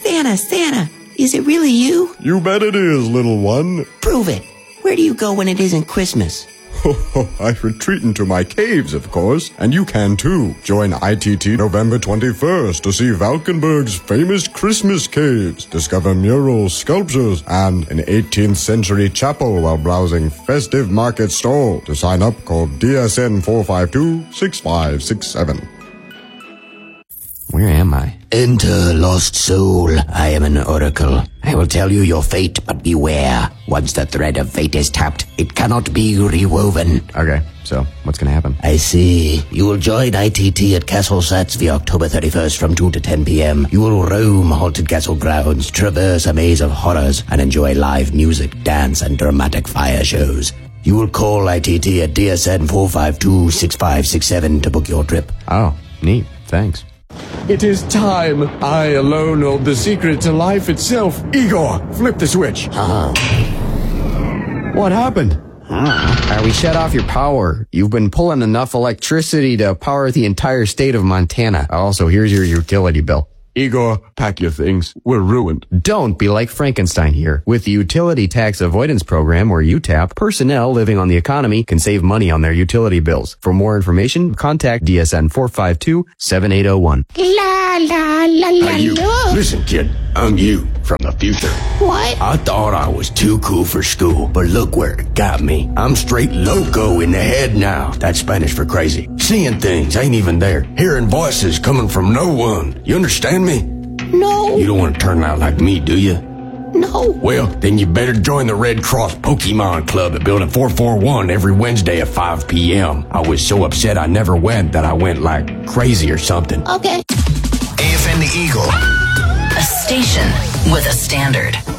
Santa, is it really you? You bet it is, little one. Prove it. Where do you go when it isn't Christmas? I retreat into my caves, of course, and you can too. Join ITT November 21st to see Valkenburg's famous Christmas caves, discover murals, sculptures, and an 18th century chapel while browsing festive market stall. To sign up, call DSN 452-6567. Where am I? Enter, lost soul. I am an oracle. I will tell you your fate, but beware. Once the thread of fate is tapped, it cannot be rewoven. Okay, so what's gonna happen? I see. You will join ITT at Castle Satsby October 31st from 2 to 10 p.m. You will roam haunted castle grounds, traverse a maze of horrors, and enjoy live music, dance, and dramatic fire shows. You will call ITT at DSN 452-6567 to book your trip. Oh, neat. Thanks. It is time. I alone hold the secret to life itself. Igor, flip the switch. What happened? We shut off your power. You've been pulling enough electricity to power the entire state of Montana. Also, here's your utility bill. Igor, pack your things. We're ruined. Don't be like Frankenstein here. With the Utility Tax Avoidance Program, where UTAP, personnel living on the economy can save money on their utility bills. For more information, contact DSN 452-7801. La la la la You. la. Listen, kid, I'm you from the future. What? I thought I was too cool for school, but look where it got me. I'm straight loco in the head now. That's Spanish for crazy. Seeing things ain't even there. Hearing voices coming from no one. You understand me? No. You don't want to turn out like me, do you? No. Well, then you better join the Red Cross Pokemon Club at Building 441 every Wednesday at 5 p.m. I was so upset I never went that I went like crazy or something. Okay. AFN The Eagle. A station with a standard.